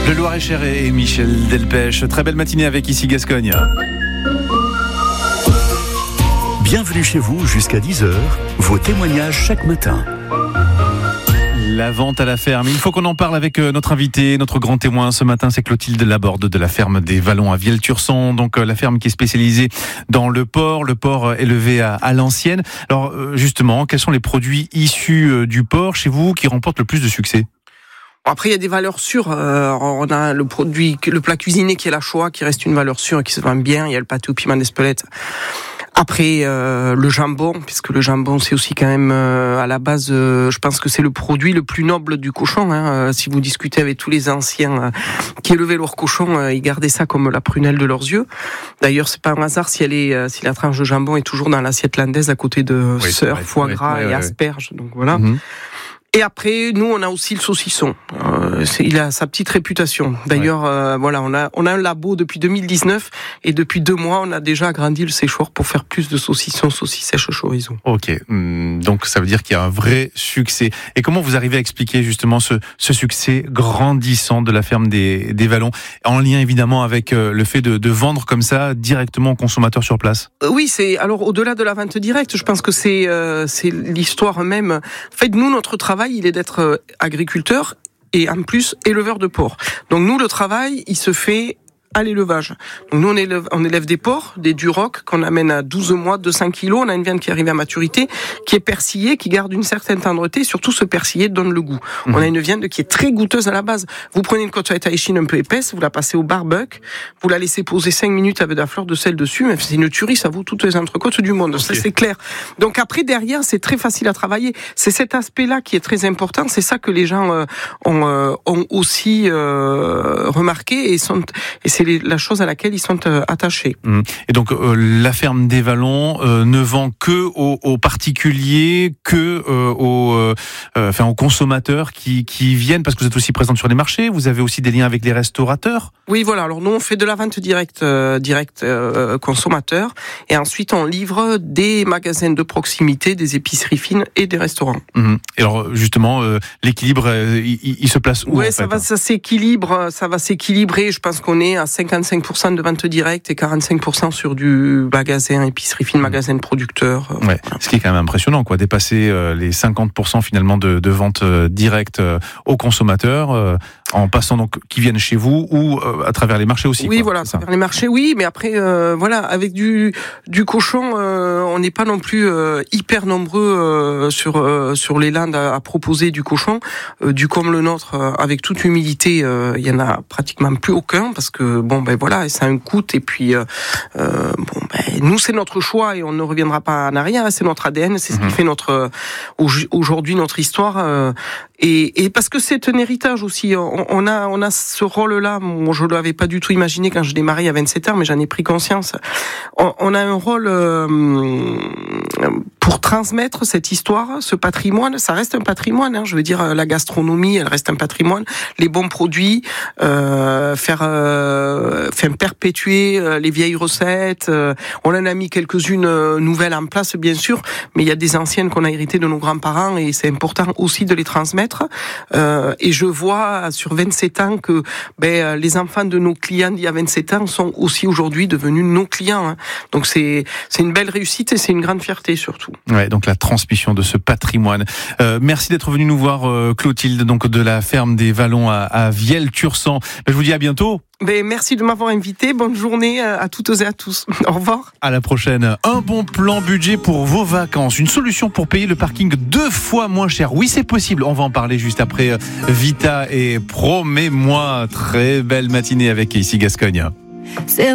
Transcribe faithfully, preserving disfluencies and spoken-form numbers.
Le Loir-et-Cher et Michel Delpech. Très belle matinée avec Ici Gascogne. Bienvenue chez vous jusqu'à dix heures. Vos témoignages chaque matin. La vente à la ferme. Il faut qu'on en parle avec notre invité, notre grand témoin ce matin, c'est Clotilde Laborde de la ferme des Vallons à Vielle-Tursan. Donc la ferme qui est spécialisée dans le porc, le porc élevé à, à l'ancienne. Alors justement, quels sont les produits issus du porc chez vous qui remportent le plus de succès ? Après, il y a des valeurs sûres. Euh, on a le produit, le plat cuisiné qui est la Shoah, qui reste une valeur sûre et qui se vend bien. Il y a le pâté au piment d'Espelette. Après, euh, le jambon, puisque le jambon, c'est aussi quand même euh, à la base, euh, je pense que c'est le produit le plus noble du cochon. Hein. Euh, si vous discutez avec tous les anciens euh, qui élevaient leur cochon, euh, ils gardaient ça comme la prunelle de leurs yeux. D'ailleurs, c'est pas un hasard si elle est, euh, si la tranche de jambon est toujours dans l'assiette landaise à côté de oui, sœur, vrai, foie oui, gras oui, et oui, asperges. Donc voilà. Mm-hmm. Et après, nous, on a aussi le saucisson. Euh, c'est, il a sa petite réputation. D'ailleurs, ouais. euh, voilà, on a on a un labo depuis deux mille dix-neuf et depuis deux mois, on a déjà agrandi le séchoir pour faire plus de saucissons, saucisses sèches au chorizo. Ok, donc ça veut dire qu'il y a un vrai succès. Et comment vous arrivez à expliquer justement ce ce succès grandissant de la ferme des des Vallons, en lien évidemment avec le fait de de vendre comme ça directement aux consommateurs sur place ? Oui, c'est alors au-delà de la vente directe, je pense que c'est euh, c'est l'histoire même. En fait, nous, notre travail, il est d'être agriculteur et en plus éleveur de porc. Donc nous, le travail, il se fait à l'élevage. Donc nous, on élève, on élève des porcs, des durocs qu'on amène à douze mois, deux cents kilos. On a une viande qui arrive à maturité, qui est persillée, qui garde une certaine tendreté. Surtout, ce persillé donne le goût. Mmh. On a une viande qui est très goûteuse à la base. Vous prenez une côtelette à échine un peu épaisse, vous la passez au barbecue, vous la laissez poser cinq minutes avec de la fleur de sel dessus. Mais c'est une tuerie, ça vaut toutes les entrecôtes du monde. Okay. Ça, c'est clair. Donc après, derrière, c'est très facile à travailler. C'est cet aspect-là qui est très important. C'est ça que les gens euh, ont, euh, ont aussi euh, remarqué et sont, et c'est C'est la chose à laquelle ils sont euh, attachés. Et donc euh, la ferme des Vallons euh, ne vend que aux, aux particuliers, que euh, aux, euh, enfin aux consommateurs qui qui viennent, parce que vous êtes aussi présente sur les marchés. Vous avez aussi des liens avec les restaurateurs. Oui, voilà. Alors nous on fait de la vente directe, euh, directe euh, consommateur, et ensuite on livre des magasins de proximité, des épiceries fines et des restaurants. Mmh. Et alors justement euh, l'équilibre, euh, il, il se place où ? Ouais, en ça fait va, ça s'équilibre, ça va s'équilibrer. Je pense qu'on est à cinquante-cinq pour cent de vente directe et quarante-cinq pour cent sur du magasin, épicerie fine, magasin de producteurs. Ouais, voilà. Ce qui est quand même impressionnant, quoi, dépasser euh, les cinquante pour cent finalement de, de vente euh, directe euh, aux consommateurs, euh, en passant donc qui viennent chez vous ou euh, à travers les marchés aussi. Oui, quoi, voilà, à travers les marchés, oui, mais après, euh, voilà, avec du du cochon, euh, on n'est pas non plus euh, hyper nombreux euh, sur euh, sur les Landes à, à proposer du cochon, euh, du comme le nôtre. Euh, avec toute humilité, il euh, y en a pratiquement plus aucun parce que bon ben voilà, ça a un coût et puis euh, euh, bon ben nous c'est notre choix et on ne reviendra pas en arrière, c'est notre A D N, c'est ce qui fait notre aujourd'hui notre histoire euh, et, et parce que c'est un héritage aussi. On, on a on a ce rôle-là. Moi je l'avais pas du tout imaginé quand je démarrais il y a vingt-sept ans, mais j'en ai pris conscience. On, on a un rôle euh, pour transmettre cette histoire, ce patrimoine. Ça reste un patrimoine. Hein, je veux dire, la gastronomie, elle reste un patrimoine. Les bons produits, euh, faire euh, faire perpétuer euh, les vieilles recettes. Euh, on en a mis quelques-unes euh, nouvelles en place, bien sûr, mais il y a des anciennes qu'on a héritées de nos grands-parents et c'est important aussi de les transmettre. Euh, et je vois sur vingt-sept ans que ben, les enfants de nos clients d'il y a vingt-sept ans sont aussi aujourd'hui devenus nos clients. Hein. Donc c'est c'est une belle réussite et c'est une grande fierté surtout. Ouais, donc la transmission de ce patrimoine. Euh, merci d'être venu nous voir, euh, Clotilde, donc de la ferme des Vallons à, à Vielle-Tursan. Ben, je vous dis à bientôt. Ben, merci de m'avoir invité. Bonne journée à toutes et à tous. Au revoir. À la prochaine. Un bon plan budget pour vos vacances. Une solution pour payer le parking deux fois moins cher. Oui, c'est possible. On va en parler juste après Vita et Promets-moi. Très belle matinée avec Ici Gascogne.